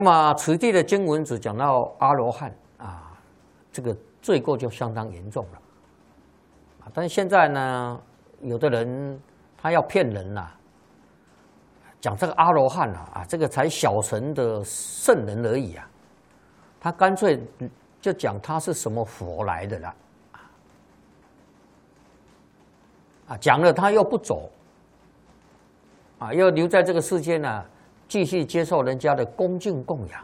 那么此地的经文只讲到阿罗汉啊，这个罪过就相当严重了啊。但是现在呢，有的人他要骗人呐、讲这个阿罗汉啊，这个才小乘的圣人而已啊，他干脆就讲他是什么佛来的啦，啊，讲了他又不走，啊，又留在这个世间呢，继续接受人家的恭敬供养。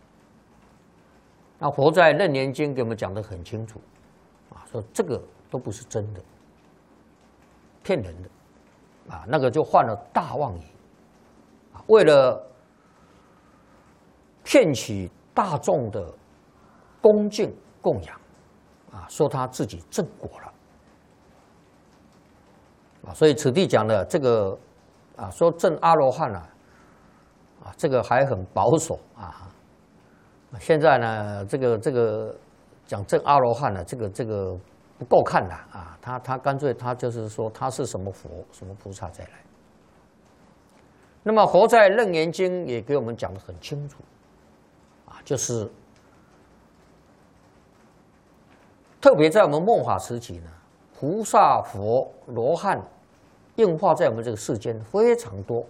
那佛在《楞严经》给我们讲得很清楚，啊，说这个都不是真的，骗人的，啊，那个就犯了大妄语。为了骗取大众的恭敬供养，啊，说他自己正果了，啊，所以此地讲的这个，啊，说证阿罗汉啊，啊，这个还很保守啊。现在呢，这个讲证阿罗汉呢，这个不够看的啊，他干脆他就是说他是什么佛什么菩萨再来。那么佛在《楞严经》也给我们讲得很清楚，啊，就是特别在我们末法时期呢，菩萨、佛、罗汉应化在我们这个世间非常多，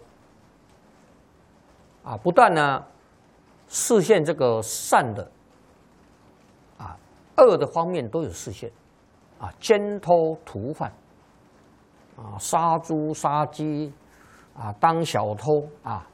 啊，不但呢示现这个善的，啊，恶的方面都有示现，啊，奸偷屠贩，啊，杀猪杀鸡。啊，当小偷啊，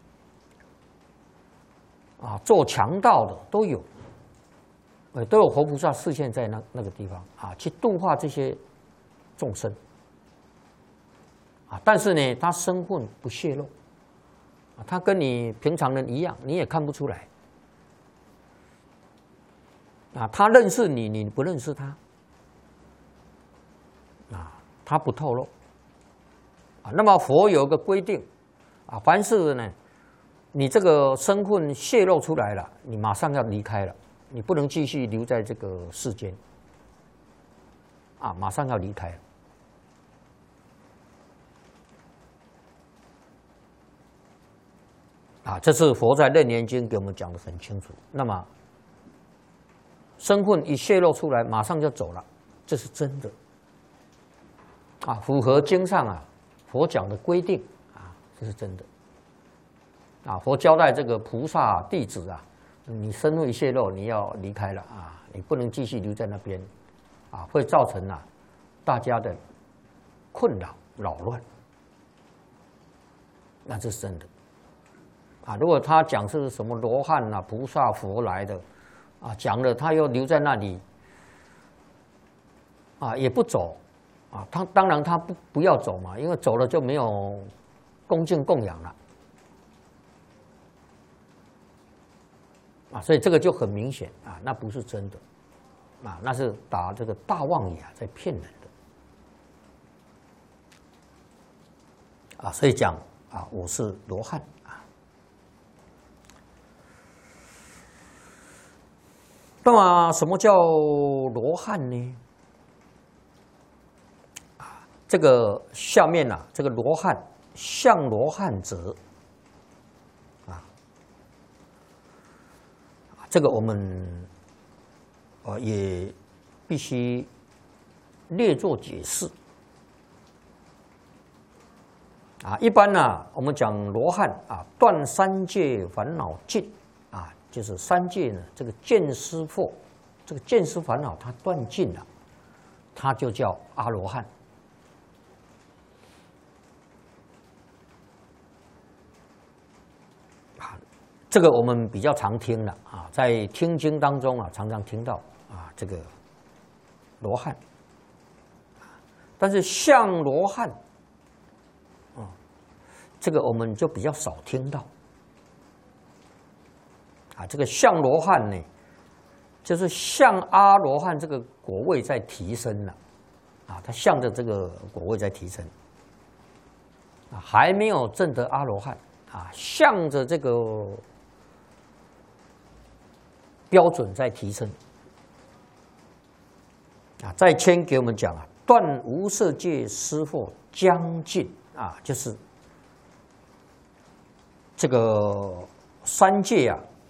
做强盗的都有，都有活菩萨示现在那个地方啊，去度化这些众生啊。但是呢，他身份不泄露啊，他跟你平常人一样，你也看不出来啊。他认识你，你不认识他啊，他不透露。啊，那么佛有个规定，啊，凡是呢，你这个身份泄露出来了，你马上要离开了，你不能继续留在这个世间，啊，马上要离开了。啊，这是佛在《楞严经》给我们讲得很清楚。那么，身份一泄露出来，马上就走了，这是真的，啊，符合经上啊。佛讲的规定啊，这是真的啊。佛交代这个菩萨弟子啊，你身份一泄露，你要离开了啊，你不能继续留在那边啊，会造成啊大家的困扰扰乱，那这是真的啊。如果他讲是什么罗汉啊、菩萨、佛来的啊，讲了他又留在那里啊，也不走。啊，他当然他不要走嘛，因为走了就没有恭敬供养了，啊，所以这个就很明显啊，那不是真的，啊，那是打这个大妄语啊，在骗人的，啊，所以讲啊，我是罗汉啊。那么什么叫罗汉呢？这个下面啊，这个罗汉像罗汉者啊，这个我们也必须列作解释啊。一般呢，我们讲罗汉啊，断三界烦恼尽啊，就是三界呢这个见思惑，这个见思烦恼它断尽了，它就叫阿罗汉。这个我们比较常听了啊，在听经当中啊，常常听到啊这个罗汉，但是像罗汉，啊，这个我们就比较少听到啊。这个像罗汉呢，就是像阿罗汉这个果位在提升了啊，它向着这个果位在提升啊，还没有证得阿罗汉啊，向着这个标准在提升啊。在谦给我们讲啊，断无色界思惑将尽啊，就是这个三界啊